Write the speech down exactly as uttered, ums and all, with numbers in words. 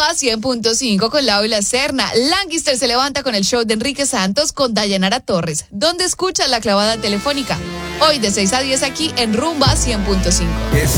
Rumba cien punto cinco con Laura Serna. Lancaster se levanta con el show de Enrique Santos con Dayanara Torres. ¿Dónde escuchas la clavada telefónica? Hoy de seis a diez aquí en Rumba cien punto cinco.